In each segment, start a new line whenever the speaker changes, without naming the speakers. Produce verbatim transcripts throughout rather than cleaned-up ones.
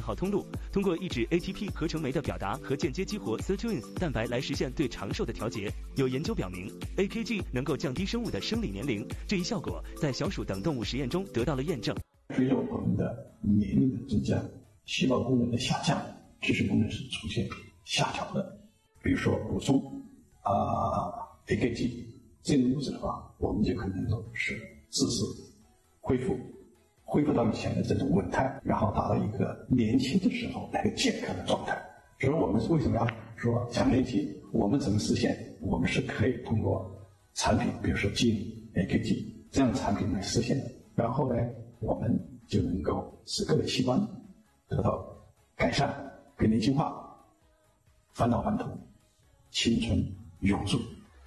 号通路，通过抑制 A T P 合成酶的表达和间接激活 sirtuins 蛋白来实现对长寿的调节。有研究表明 ，A K G 能够降低生物的生理年龄，这一效果在小鼠等动物实验中得到了验证。
随着我们的年龄的增加，细胞功能的下降，知识功能是出现下调的。比如说补充啊、呃、A K G 这类物质的话，我们就可能够使自噬恢复。恢复到以前的这种稳态，然后达到一个年轻的时候那个健康的状态。所以我们为什么要说讲 A T？ 我们怎么实现？我们是可以通过产品，比如说基因 A K G 这样的产品来实现的。然后呢，我们就能够使各个器官得到改善、更年轻化、返老还童、青春永驻。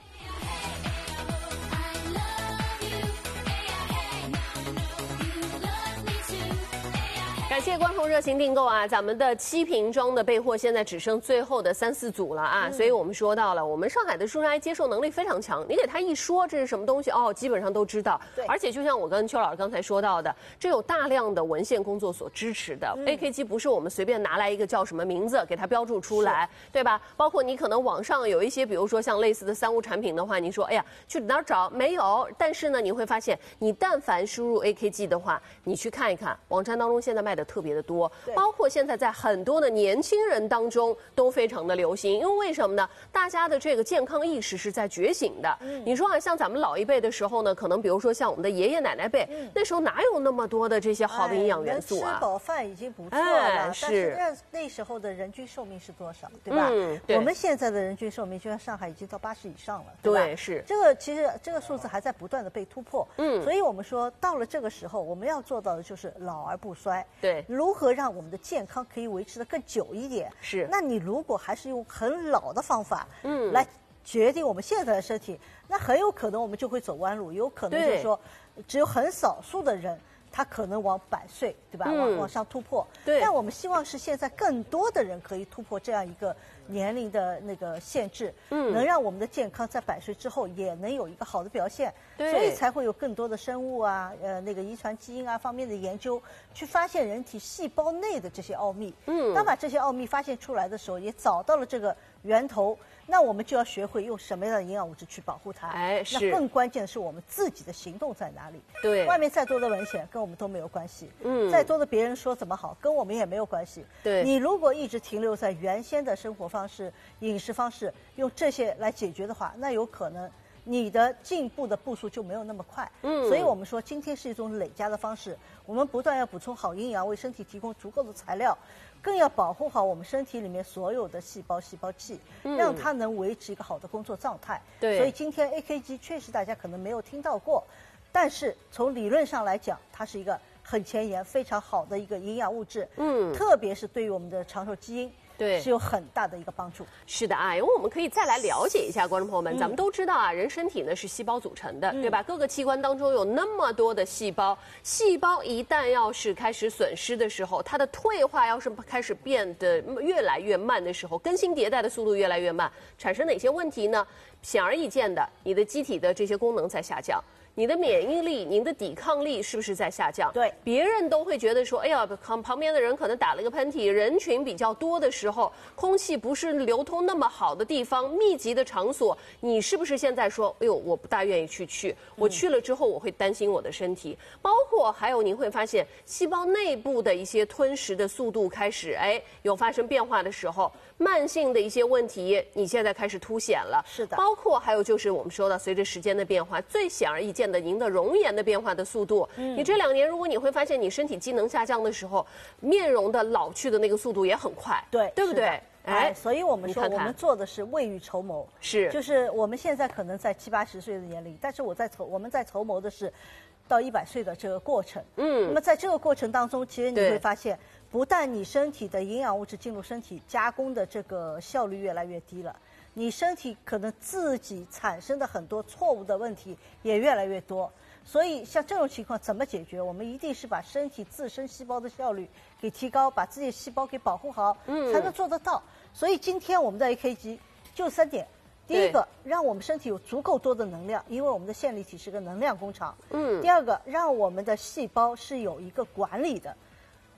感谢观众热情订购啊！咱们的七瓶装的备货现在只剩最后的三四组了啊，嗯、所以我们说到了，我们上海的叔叔阿姨接受能力非常强，你给他一说这是什么东西哦，基本上都知道。对，而且就像我跟邱老师刚才说到的，这有大量的文献工作所支持的。嗯、A K G 不是我们随便拿来一个叫什么名字给它标注出来，对吧？包括你可能网上有一些，比如说像类似的三无产品的话，你说哎呀去哪儿找？没有。但是呢，你会发现，你但凡输入 A K G 的话，你去看一看，网站当中现在卖的特别的多，包括现在在很多的年轻人当中都非常的流行，因为为什么呢？大家的这个健康意识是在觉醒的。嗯、你说啊，像咱们老一辈的时候呢，可能比如说像我们的爷爷奶奶辈，嗯、那时候哪有那么多的这些好的营养元素啊？
哎、吃饱饭已经不错了，哎、是。但是那那时候的人均寿命是多少，对吧？嗯、对，我们现在的人均寿命，就像上海已经到八十以上了，对吧？
对，是。
这个其实这个数字还在不断的被突破。嗯，所以我们说到了这个时候，我们要做到的就是老而不衰。
对，
如何让我们的健康可以维持得更久一点？
是。
那你如果还是用很老的方法，嗯，来决定我们现在的身体，那很有可能我们就会走弯路，有可能就是说，只有很少数的人，他可能往百岁，对吧？嗯、往往上突破。
对。
但我们希望是现在更多的人可以突破这样一个年龄的那个限制，嗯，能让我们的健康在百岁之后也能有一个好的表现。对。所以才会有更多的生物啊，呃，那个遗传基因啊方面的研究，去发现人体细胞内的这些奥秘。嗯。当把这些奥秘发现出来的时候，也找到了这个源头。那我们就要学会用什么样的营养物质去保护它。
哎，是。
那更关键的是我们自己的行动在哪里？
对。
外面再多的文献跟我们都没有关系。嗯。再多的别人说怎么好，跟我们也没有关系。
对。
你如果一直停留在原先的生活方式、饮食方式，用这些来解决的话，那有可能你的进步的步数就没有那么快。嗯。所以我们说，今天是一种累加的方式，我们不断要补充好营养，为身体提供足够的材料。更要保护好我们身体里面所有的细胞、细胞器，嗯、让它能维持一个好的工作状态。
对，
所以今天 A K G 确实大家可能没有听到过，但是从理论上来讲，它是一个很前沿、非常好的一个营养物质。嗯，特别是对于我们的长寿基因。
对，
是有很大的一个帮助。
是的啊，因为我们可以再来了解一下，观众朋友们，嗯、咱们都知道啊，人身体呢是细胞组成的，嗯、对吧？各个器官当中有那么多的细胞，细胞一旦要是开始损失的时候，它的退化要是开始变得越来越慢的时候，更新迭代的速度越来越慢，产生哪些问题呢？显而易见的，你的机体的这些功能在下降。你的免疫力、您的抵抗力是不是在下降？
对，
别人都会觉得说，哎呀，旁旁边的人可能打了个喷嚏，人群比较多的时候，空气不是流通那么好的地方，密集的场所，你是不是现在说，哎呦，我不大愿意去去，我去了之后我会担心我的身体，嗯、包括还有您会发现，细胞内部的一些吞食的速度开始，哎，有发生变化的时候，慢性的一些问题，你现在开始凸显了。
是的，
包括还有就是我们说的，随着时间的变化，最显而易见的您的容颜的变化的速度，嗯、你这两年如果你会发现你身体机能下降的时候，面容的老去的那个速度也很快，
对，
对不对？
哎，所以我们说
看看
我们做的是未雨绸缪，
是，
就是我们现在可能在七八十岁的年龄，但是我在筹我们在筹谋的是到一百岁的这个过程。嗯，那么在这个过程当中，其实你会发现，不但你身体的营养物质进入身体加工的这个效率越来越低了。你身体可能自己产生的很多错误的问题也越来越多，所以像这种情况怎么解决？我们一定是把身体自身细胞的效率给提高，把自己的细胞给保护好，嗯，才能做得到。所以今天我们的 A K G 就三点。第一个，让我们身体有足够多的能量，因为我们的线粒体是个能量工厂。嗯。第二个，让我们的细胞是有一个管理的。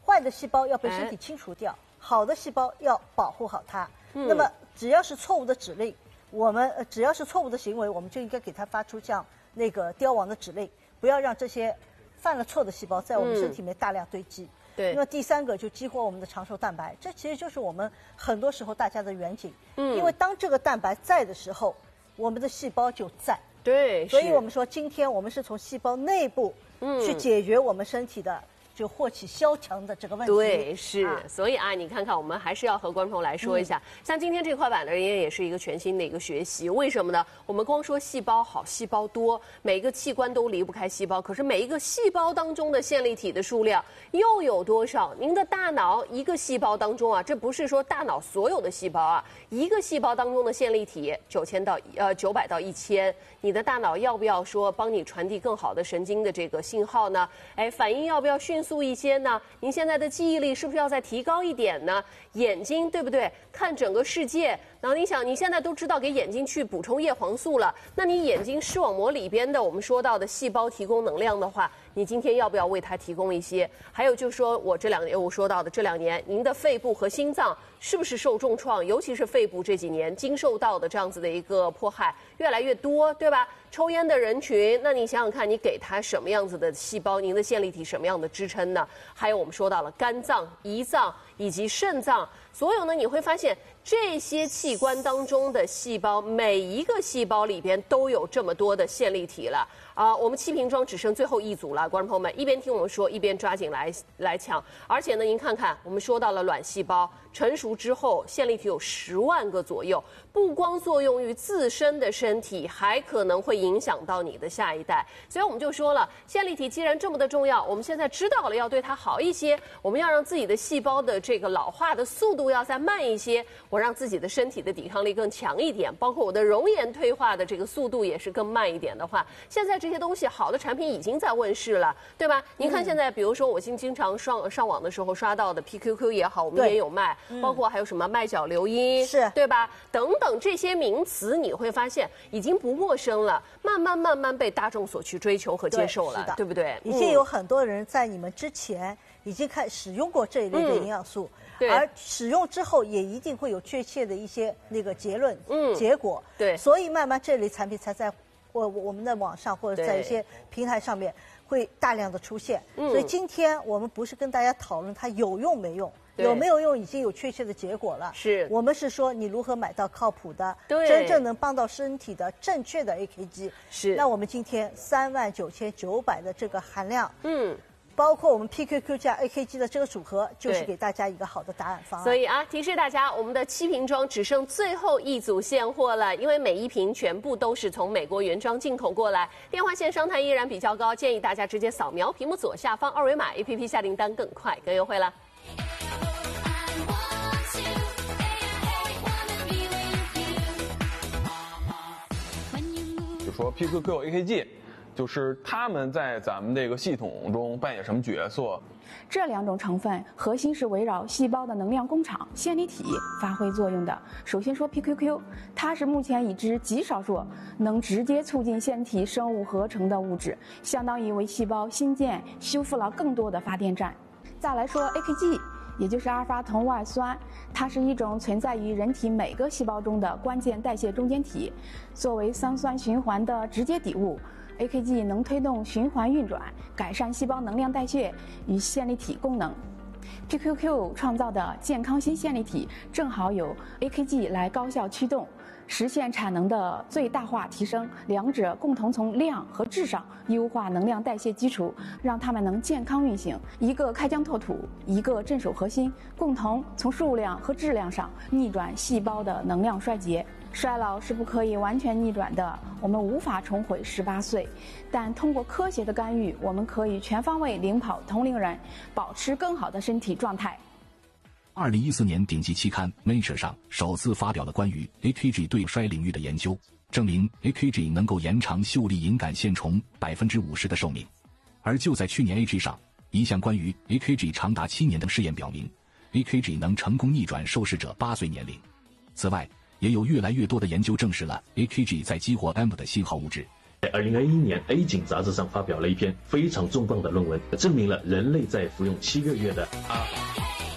坏的细胞要被身体清除掉，好的细胞要保护好它。嗯、那么只要是错误的指令，我们呃只要是错误的行为，我们就应该给它发出像那个凋亡的指令，不要让这些犯了错的细胞在我们身体里面大量堆积。嗯、
对。
那么第三个就激活我们的长寿蛋白，这其实就是我们很多时候大家的远景。嗯。因为当这个蛋白在的时候，我们的细胞就在。
对。
所以我们说，今天我们是从细胞内部去解决我们身体的。就霍启萧强的这个问题，
对，是，啊、所以啊，你看看，我们还是要和观众来说一下，嗯、像今天这块板呢，也也是一个全新的一个学习。为什么呢？我们光说细胞好，细胞多，每个器官都离不开细胞，可是每一个细胞当中的线粒体的数量又有多少？您的大脑一个细胞当中啊，这不是说大脑所有的细胞啊，一个细胞当中的线粒体九千到呃九百到一千，你的大脑要不要说帮你传递更好的神经的这个信号呢？哎，反应要不要迅速一些呢？您现在的记忆力是不是要再提高一点呢？眼睛对不对？看整个世界，然后你想，你现在都知道给眼睛去补充叶黄素了，那你眼睛视网膜里边的我们说到的细胞提供能量的话，你今天要不要为它提供一些？还有就是说我这两年我说到的这两年，您的肺部和心脏是不是受重创？尤其是肺部这几年经受到的这样子的一个迫害越来越多，对吧？抽烟的人群，那你想想看，你给他什么样子的细胞，您的线粒体什么样的支撑呢？还有我们说到了肝脏、胰脏以及肾脏，所有呢你会发现这些器官当中的细胞，每一个细胞里边都有这么多的线粒体了啊！我们气瓶装只剩最后一组了，观众朋友们一边听我们说，一边抓紧来来抢。而且呢，您看看，我们说到了卵细胞成熟之后，线粒体有十万个左右，不光作用于自身的身体，还可能会影响到你的下一代。所以我们就说了，线粒体既然这么的重要，我们现在知道了要对它好一些，我们要让自己的细胞的这个老化的速度要再慢一些，我让自己的身体的抵抗力更强一点，包括我的容颜退化的这个速度也是更慢一点的话，现在这些东西好的产品已经在问世了，对吧？您看现在，比如说我经经常上上网的时候刷到的 P Q Q 也好，我们也有卖，包括还有什么麦角硫因，
是
对吧？等等这些名词，你会发现已经不陌生了，慢慢慢慢被大众所去追求和接受了， 对, 对不对？
已经有很多人在你们之前已经开始用过这一类的营养素。嗯而使用之后也一定会有确切的一些那个结论、嗯、结果。
对，
所以慢慢这类产品才在我我们的网上或者在一些平台上面会大量的出现。嗯、所以今天我们不是跟大家讨论它有用没用，有没有用已经有确切的结果了。
是，
我们是说你如何买到靠谱的、真正能帮到身体的正确的 A K G。
是，
那我们今天三万九千九百的这个含量，
嗯。
包括我们 P Q Q 加 A K G 的这个组合，就是给大家一个好的答案方案。
所以啊，提示大家，我们的七瓶装只剩最后一组现货了，因为每一瓶全部都是从美国原装进口过来，电话线商谈依然比较高，建议大家直接扫描屏幕左下方二维码 A P P 下订单更快更优惠了。
就说 P Q Q、A K G。就是他们在咱们这个系统中扮演什么角色？
这两种成分核心是围绕细胞的能量工厂线粒体发挥作用的。首先说 P Q Q， 它是目前已知极少数能直接促进线体生物合成的物质，相当于为细胞新建修复了更多的发电站。再来说 A K G， 也就是阿尔法酮外酸，它是一种存在于人体每个细胞中的关键代谢中间体，作为三酸循环的直接底物。A K G 能推动循环运转，改善细胞能量代谢与线粒体功能。P Q Q 创造的健康新线粒体正好有 A K G 来高效驱动，实现产能的最大化提升，两者共同从量和质上优化能量代谢基础，让它们能健康运行。一个开疆拓土，一个镇守核心，共同从数量和质量上逆转细胞的能量衰竭。衰老是不可以完全逆转的，我们无法重回十八岁，但通过科学的干预，我们可以全方位领跑同龄人，保持更好的身体状态。
二零一四年顶级期刊 Nature 上首次发表了关于 A K G 对衰领域的研究，证明 A K G 能够延长秀丽隐杆线虫 百分之五十 的寿命。而就在去年 A G 上，一项关于 A K G 长达七年的试验表明 A K G 能成功逆转受试者八岁年龄。此外，也有越来越多的研究证实了 A K G 在激活 A M P 的信号物质
在二零二一年 A 景杂志上发表了一篇非常重磅的论文，证明了人类在服用七个月的阿